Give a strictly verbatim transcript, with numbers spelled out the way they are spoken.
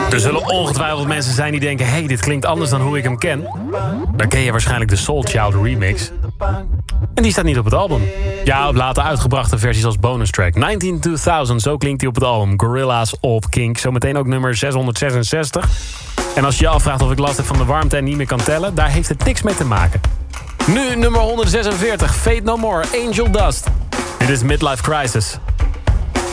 Er zullen ongetwijfeld mensen zijn die denken... hey, dit klinkt anders dan hoe ik hem ken. Dan ken je waarschijnlijk de Soul Child remix. En die staat niet op het album. Ja, op later uitgebrachte versies als bonus track. negentien tweeduizend, zo klinkt hij op het album. Gorilla's op Kink. Zometeen ook nummer zeshonderdzesenzestig. En als je je afvraagt of ik last heb van de warmte en niet meer kan tellen... daar heeft het niks mee te maken. Nu nummer honderdzesenveertig, Fate No More, Angel Dust. Dit is Midlife Crisis.